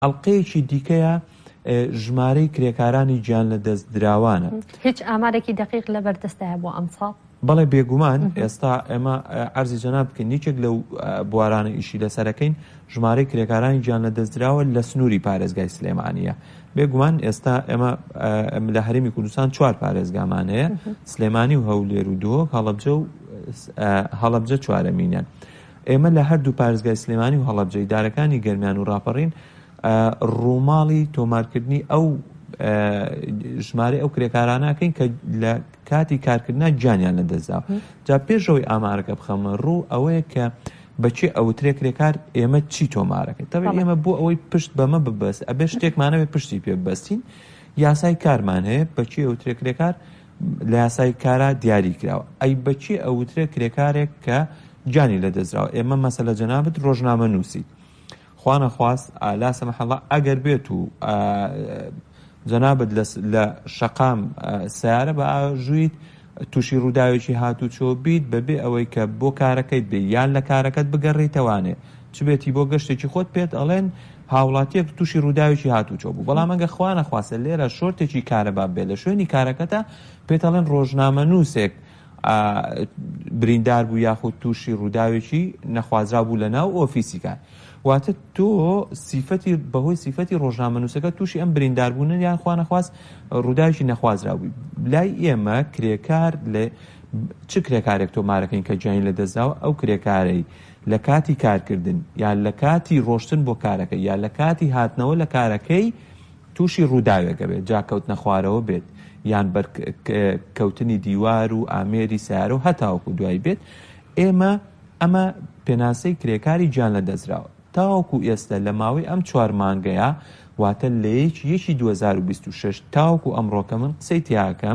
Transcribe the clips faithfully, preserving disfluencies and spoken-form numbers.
ئەڵقەیەکی دیکەیە ژمارەی کرێکارانی گیان لە دەست دراوانە. هیچ ئامارێکی دقیق لە بەردەستەیە بۆ ئەم ساڵ؟ بەڵێ بێگومان ئێستا ئێمە عەرزی جەناب بکەین نیچێک لەو بوارانە ئیشی لەسەرەکەین ژمارەی کرێکارانی گیان لە دەست دراوە لە سنووری پارێزگای سلێمانیە. بێگومان ئێستا ئێمە لە هەرێمی کوردستان چوار پارێزگامان هەیە، سلێمانی و هەولێر و دۆک، هەڵەبجە و هەڵەبجە چوارەمینیان. ئێمە لە هەردوو پارێزگای سلێمانی و هەڵەبجە ئیدارەکانی گەرمیان و ڕاپەڕین ڕووماڵی تۆمارکردنی ئەو ژمارە ئەو کرێکارانەکەین کە لە کاتی کارکردنا گیانیان لەدەستداوە. جا پێشەوەی ئامارەکە بخەمە ڕوو ئەوەیە کە بەچێ ئەوترێ کرێکار ئێمە چی تۆمارەکەین. تەبێت ئێمە بۆ ئەوەی پشت بەمە ببەست ئەبێ شتێکمانەوێت پشتی پێ ببەستین. یاسای کارمان هەیە بەچێ ئەوترێ کرێکار لە یاسای کارە دیاری کراوە. ئەی بەچێ ئەوترێ کرێکارێک کە گیانی لەدەستدراوە. ئێمە مەسەلە جەنابەت ڕۆژنامە نووسی خوانە خواست لا سەمەحەڵڵا ئەگەر بێت و جەنابەت لە شەقام سیارە بە ئاژوویت تووشی ڕووداوێکی هاتوو چۆ بیت بەبێ ئەوەی کە بۆ کارەکەیت بێ یان لە کارەکەت بگەڕێیتەوانێ چ بێتی بۆ گەشتێکی خۆت پێت ئەڵێن هاوڵاتیەک تووشی ڕووداوێکی هاتوو چۆ بوو. بەڵام ئەگە خوانە خواستە لێرە شۆرتێکی کارەبا بێ لە شوێنی کارەکەتە پێت ئەڵێن ڕۆژنامە نووسێک بریندار بوو یاخود تووشی ڕووداوێکی نەخوازرا بوو لە ناو ئۆفیسی کار. واتە تۆ سیفەتی بەهۆی سیفەتی ڕۆژنامە نووسەکە تووشی ئەم برینداربوونە یان خوا نەخواست ڕووداوێکی نەخوازرا بووی. لای ئێمە کرێکار لە چ کرێکارێک تۆمارەکەین کە گیانی لەدەستداوە ئەو کرێکارەی لە کاتی کارکردن یان لە کاتی ڕۆشتن بۆ کارەکە یان لە کاتی هاتنەوە لە کارەکەی تووشی ڕووداوێکە بێت، جا کەوتنە خوارەوە بێت یان بەرکەوتنی دیوار و ئامێری سیارە و هەتاوەکو دوای بێت، ئێمە ئەمە پێناسەی کرێکاری گیان لەدەستدراوە. تاوەکو ئێستا لە ماوەی ئەم چوار مانگەیە واتە لە یەک یەکی دوو هەزار و بیست و شەش تاوەکو ئەمڕۆکە من قسەی تیاکەم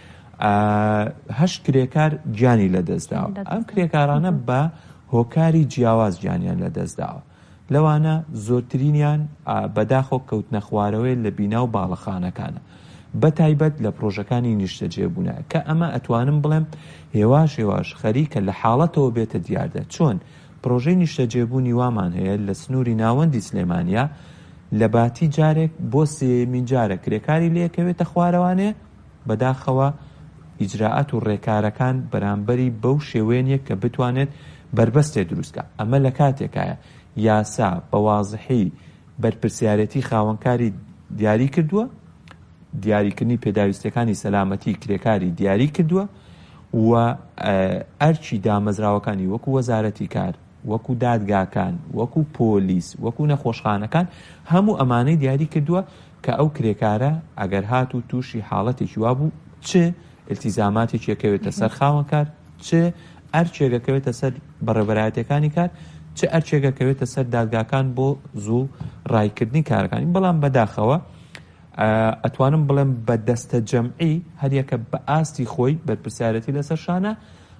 هەشت کرێکار گیانی لەدەستداوە. ئەم کرێکارانە بە هۆکاری جیاواز گیانیان لەدەستداوە. لەوانە زۆرترینیان بەداخۆ کەوتنە خوارەوەی لە بینا و باڵەخانەکانە بە تایبەت لە پرۆژەکانی نیشتەجێبوونە کە ئەمە ئەتوانم بڵێم هێواش هێواش خەریکە لە حاڵەتەوە بێتە دیاردە. چۆن پرۆژەی نیشتەجێبوونی وامان هەیە لە سنووری ناوەندی سلێمانیا لە باتی جارێک بۆ سێمین جارە کرێکاری لێکەوێتە خوارەوانێ بەداخەوە ئیجراعات و ڕێکارەکان بەرامبەری بەو شێوێنێک کە بتوانێت بربەستێ دروستکە. ئەمە لە کاتێکایە یاسا بە وازحی بەرپرسیارەتی خاوەنکاری دیاری کردووە، دیاریکردنی پێداویستەکانی سەلامەتی کرێکاری دیاری کردووە و ئەرچی دامەزراوەکانی وەکو وەزارەتی کار، وەکو دادگاکان، وەکو پۆلیس، وەکو نەخۆشخانەکان هەموو ئەمانەی دیاری کردووە کە ئەو کرێکارە ئەگەر هات و تووشی حاڵەتێکی وابوو چ ئیلتیزاماتێکی یەکەوێتە سەر خاوەنکار، چ ئەرچێگەکەوێتە سەر بەڕێبەرایەتەکانی کار، چ ئەرچێگەکەوێتە سەر دادگاکان بۆ زوو ڕایکردنی کارەکانی. بەڵام بەداخەوە ئەتوانم بڵێم بە دەستە جەمعی هەریەکە بە ئاستی خۆی بەرپرسیارەتی لەسەر شانە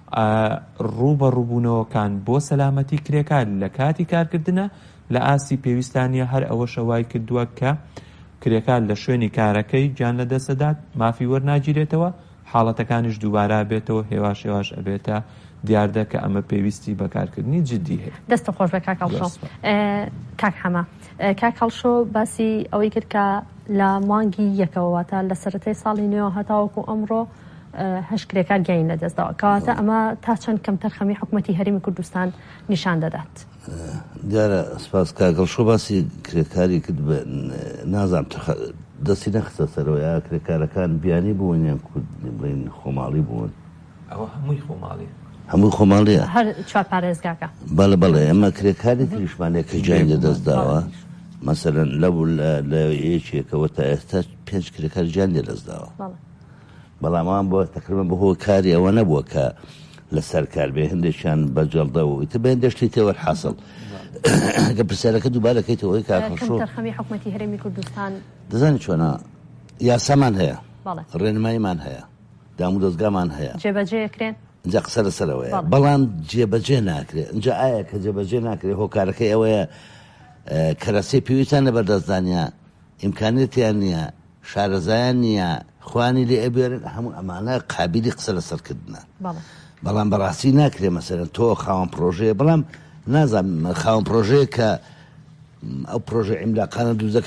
ڕوو بە ڕووبوونەوەکان بۆ سەلامەتی کرێکار لە کاتی کارکردنە لە ئاستی پێویستانیە هەر ئەوە شەوای کردووە کە کرێکار لە شوێنی کارەکەی گیان لەدەستدات مافی وەرناگیرێتەوە، حاڵەتەکانیش دووبارە بێتەوە هێواش هێواش ئەبێتە دیاردە کە ئەمە پێویستی بەکارکردنی جدی هەیە. دەستە خۆش بە کاک هەڵشۆ. کاک حەما، کاک هەڵشۆ باسی ئەوەی کرد کە لە مانگی یەکەوەواتە لە سەرەتای ساڵی نوێ هەتاوەکو ئەمڕۆ هەشت کرێکار گیانی لەدەستداوە کەواتە ئەمە تا چەند کەمتر خەمی حکوومەتی هەرێمی کوردستان نیشان دەدات. دیارە سپاس کاک هەڵشۆ باسی کرێکاری کرد بە نازانم دەستی نەخستە سەرەوە یا کرێکارەکان بیانی بوون یان بڵین خۆماڵی بوون؟ ئەوە هەمووی خۆماڵی هەمووی خۆماڵیە هەر چوار پارێزگاکە. بەڵێ بەڵێ ئەمە کرێکاری تریشمانێک کە گیانی لەدەستداوە مەسەلەن لەو لە یەکێکەوە تا ئێستا پێنج کرێکار گیان لەدەستداوە. بەڵام ئەوان بۆ تەقریبەن بەهۆی کاری ئەوە نەبووە کە لەسەر کار بێ هەندێکیان بەجەڵدەوە تە بێن دەشتی تێوە حاصل کە پرسیارەکە دووبارەکەیتەوەی کاک هەڵشۆ خەمی حکوومەتی هەرێمی کوردستان دەزانی چۆنە یاسامان هەیە، ڕێنماییمان هەیە، دامو دەستگامان هەیە، جێبەجێکرێن اینجا قسە لەسەرەوەیە، بەڵام جێبەجێ ناکرێت. اینجا ئایا کە جێبەجێ ناکرێت هۆکارەکەی ئەوەیە کەرەسەی پێویستیان لە بەردەستدانیا ئیمکانێتیان نییە، شارەزایان نییە، خوانی لێ ئەبێرن، هەموو ئەمانە قابلی قسە لەسەرکردنە. بەڵام بەڕاستی ناکرێت مەسەرەن تۆ خاوەن پرۆژەیە، بەڵام نازانم خاوەن پرۆژەیە کە ئەو پرۆژە عیملاقانە دووزەکە